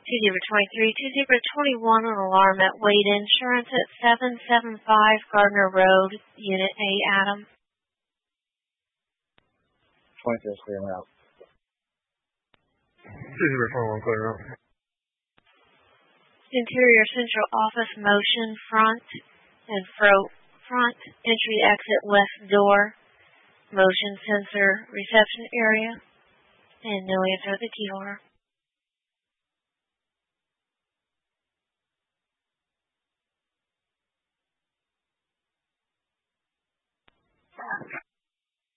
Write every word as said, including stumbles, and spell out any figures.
Two zero twenty-three, two zero twenty-one, an alarm at Wade Insurance at seven seven five Gardner Road, Unit A, Adam. twenty-six, clear them out. two zero twenty-one, clear out. Interior Central Office motion, front and fro, front, entry, exit, left door, motion sensor, reception area, and no answer at the key holder.